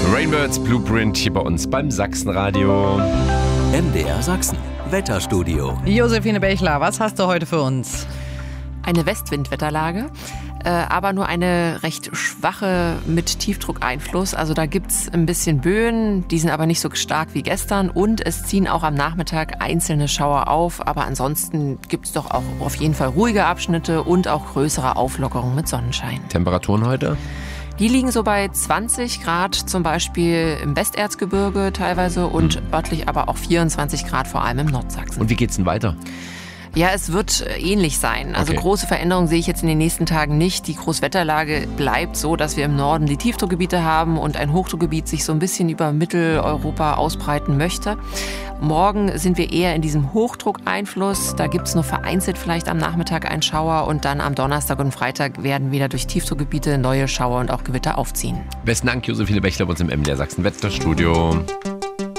Rainbirds Blueprint hier bei uns beim Sachsenradio. MDR Sachsen, Wetterstudio. Josephine Bechler, was hast du heute für uns? Eine Westwindwetterlage, aber nur eine recht schwache mit Tiefdruckeinfluss. Also da gibt's ein bisschen Böen, die sind aber nicht so stark wie gestern. Und es ziehen auch am Nachmittag einzelne Schauer auf. Aber ansonsten gibt's doch auch auf jeden Fall ruhige Abschnitte und auch größere Auflockerungen mit Sonnenschein. Temperaturen heute? Die liegen so bei 20 Grad zum Beispiel im Westerzgebirge teilweise und örtlich aber auch 24 Grad vor allem im Nordsachsen. Und wie geht's denn weiter? Ja, es wird ähnlich sein. Also Okay. Große Veränderungen sehe ich jetzt in den nächsten Tagen nicht. Die Großwetterlage bleibt so, dass wir im Norden die Tiefdruckgebiete haben und ein Hochdruckgebiet sich so ein bisschen über Mitteleuropa ausbreiten möchte. Morgen sind wir eher in diesem Hochdruckeinfluss. Da gibt es nur vereinzelt vielleicht am Nachmittag einen Schauer und dann am Donnerstag und Freitag werden wieder durch Tiefdruckgebiete neue Schauer und auch Gewitter aufziehen. Besten Dank, Josephine Bechler, bei uns im MDR Sachsen Wetterstudio.